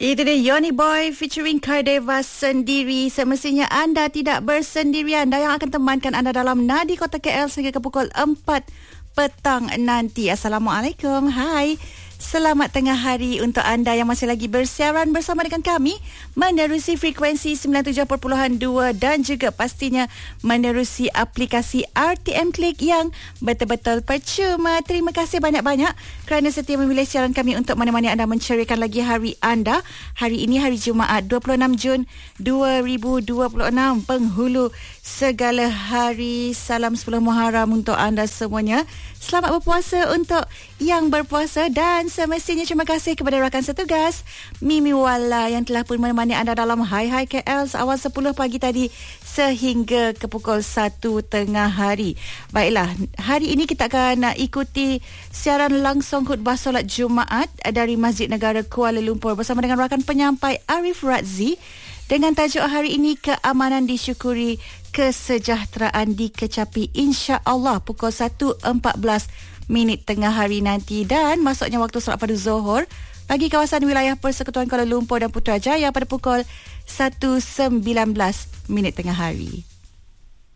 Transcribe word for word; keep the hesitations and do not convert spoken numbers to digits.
Itu dia Yoni Boy featuring Kardeva Sendiri. Semestinya anda tidak bersendirian. Dan yang akan temankan anda dalam Nadi Kota K L sehingga ke pukul empat petang nanti. Assalamualaikum. Hai. Selamat tengah hari untuk anda yang masih lagi bersiaran bersama dengan kami menerusi frekuensi sembilan puluh tujuh perpuluhan dua dan juga pastinya menerusi aplikasi R T M Klik yang betul-betul percuma. Terima kasih banyak-banyak kerana setia memilih siaran kami untuk mana-mana anda menceriakan lagi hari anda. Hari ini hari Jumaat dua puluh enam Jun dua ribu dua puluh enam, penghulu segala hari. Salam sepuluh Muharram untuk anda semuanya. Selamat berpuasa untuk yang berpuasa dan semestinya terima kasih kepada rakan setugas Mimi Wala yang telah pun menemani anda dalam Hai Hai K L seawal sepuluh pagi tadi sehingga ke pukul satu tengah hari. Baiklah, hari ini kita akan ikuti siaran langsung khutbah solat Jumaat dari Masjid Negara Kuala Lumpur bersama dengan rakan penyampai Arif Razzi dengan tajuk hari ini keamanan disyukuri, kesejahteraan dikecapi, insya-Allah pukul satu empat belas minit tengah hari nanti. Dan masuknya waktu solat fardu Zuhur bagi kawasan wilayah Persekutuan Kuala Lumpur dan Putrajaya pada pukul satu sembilan belas minit tengah hari.